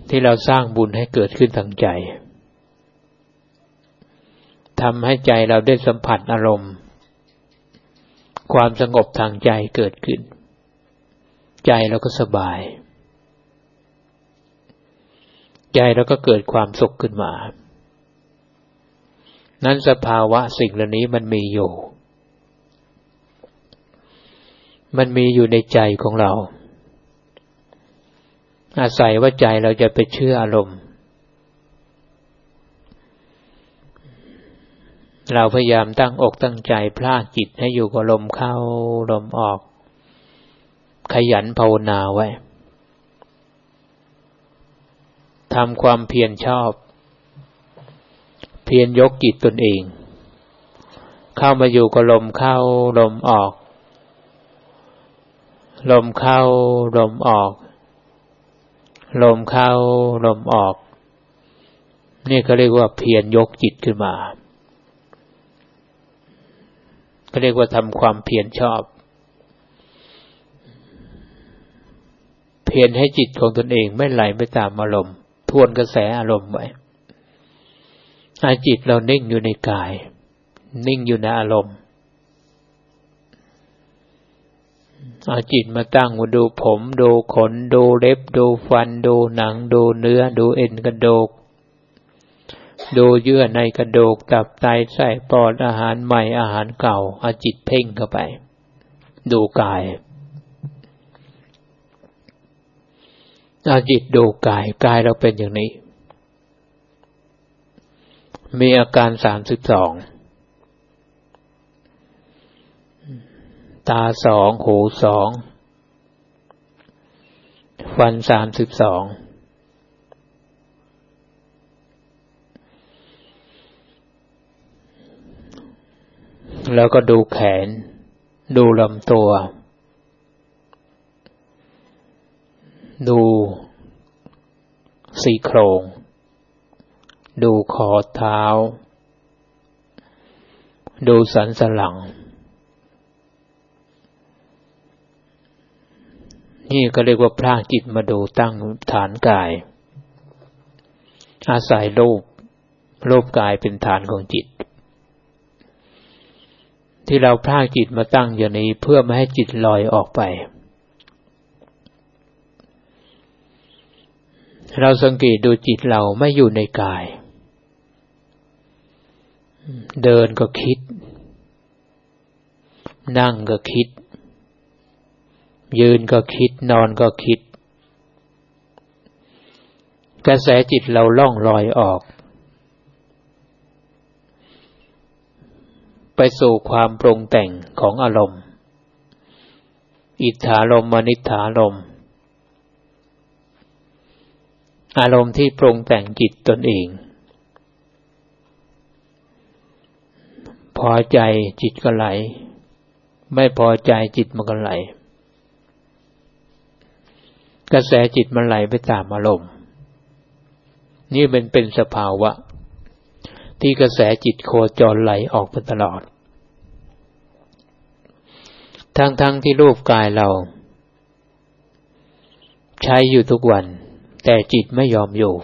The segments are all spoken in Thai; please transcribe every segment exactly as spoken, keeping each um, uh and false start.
ที่เราสร้างบุญให้เกิดขึ้นทางใจทำให้ใจเราได้สัมผัสอารมณ์ความสงบทางใจเกิดขึ้นใจเราก็สบายใจเราก็เกิดความสุขขึ้นมานั้นสภาวะสิ่งเหล่านี้มันมีอยู่มันมีอยู่ในใจของเราอาศัยว่าใจเราจะไปเชื่ออารมณ์เราพยายามตั้งอกตั้งใจพลากจิตให้อยู่กับลมเข้าลมออกขยันภาวนาไว้ทำความเพียรชอบเพียรยกจิตตนเองเข้ามาอยู่กับลมเข้าลมออกลมเข้าลมออกลมเข้าลมออกนี่เขาเรียกว่าเพียรยกจิตขึ้นมาเขาเรียกว่าทำความเพียรชอบเพียรให้จิตของตนเองไม่ไหลไปตามอารมณ์ทวนกระแสอารมณ์ไว้ให้จิตเรานิ่งอยู่ในกายนิ่งอยู่ในอารมณ์เอาจิตมาตั้งมาดูผมดูขนดูเล็บดูฟันดูหนังดูเนื้อดูเอ็นกระดูกดูเยื่อในกระดูกตับไตไส้ปอดอาหารใหม่อาหารเก่าเอาจิตเพ่งเข้าไปดูกายเอาจิตดูกายกายเราเป็นอย่างนี้มีอาการสามสิบสองตาสองหูสองฟันสามสิบสองแล้วก็ดูแขนดูลำตัวดูซี่โครงดูคอเท้าดูสันหลังนี่ก็เรียกว่าพลากจิตมาดูตั้งฐานกายอาศัยรูปรูปกายเป็นฐานของจิตที่เราพลากจิตมาตั้งอย่างนี้เพื่อไม่ให้จิตลอยออกไปเราสังเกตดูจิตเราไม่อยู่ในกายเดินก็คิดนั่งก็คิดยืนก็คิดนอนก็คิดกระแสจิตเราล่องลอยออกไปสู่ความปรุงแต่งของอารมณ์อิทธารมณ์มนิทธารมณ์อารมณ์ที่ปรุงแต่งจิตตนเองพอใจจิตก็ไหลไม่พอใจจิตมันก็ไหลกระแสจิตมันไหลไปตามอารมณ์นี่มันเป็นสภาวะที่กระแสจิตโคจรไหลออกไปตลอดทั้งๆที่รูปกายเราใช้อยู่ทุกวันแต่จิตไม่ยอมอยู่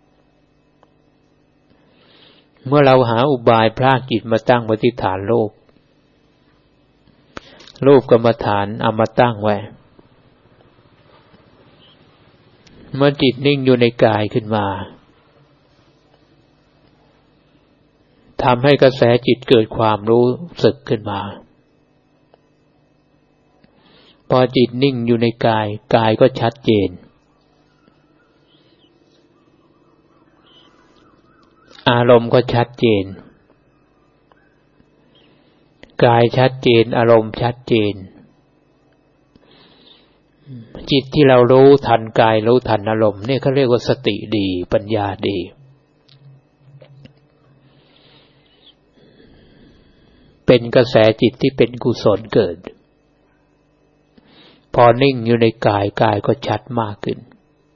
เมื่อเราหาอุบายพลากจิตมาตั้งไว้ที่ฐานรูปรูปกรรมฐานเอามาตั้งไว้เมื่อจิตนิ่งอยู่ในกายขึ้นมาทำให้กระแสจิตเกิดความรู้สึกขึ้นมาพอจิตนิ่งอยู่ในกายกายก็ชัดเจนอารมณ์ก็ชัดเจนกายชัดเจนอารมณ์ชัดเจนจิตที่เรารู้ทันกายรู้ทันอารมณ์นี่เขาเรียกว่าสติดีปัญญาดีเป็นกระแสจิตที่เป็นกุศลเกิดพอนิ่งอยู่ในกายกายก็ชัดมากขึ้น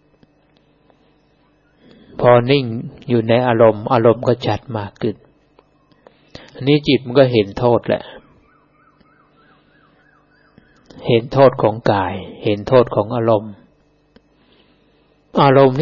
พอนิ่งอยู่ในอารมณ์อารมณ์ก็ชัดมากขึ้นอันนี้จิตมันก็เห็นโทษแหละเห็นโทษของกายเห็นโทษของอารมณ์อารมณ์